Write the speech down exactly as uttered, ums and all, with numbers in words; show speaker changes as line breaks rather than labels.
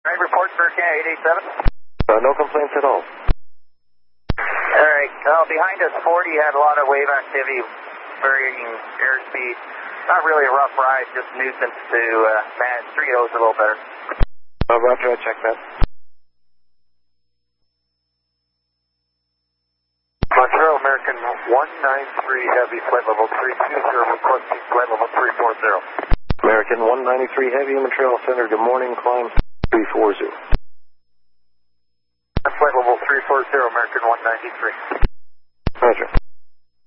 Right, report for eight eight seven.
Uh, no complaints at all.
Alright, well, behind us forty had a lot of wave activity, varying airspeed. Not really a rough ride, just nuisance to uh, manage three O's a little better.
Uh, Roger, I check that.
Montreal American one nine three Heavy, flight level three two zero, requesting flight level three four zero.
American one ninety-three Heavy, Montreal Center, good morning, climb three four zero.
Flight level three four zero, American one ninety-three.
Roger.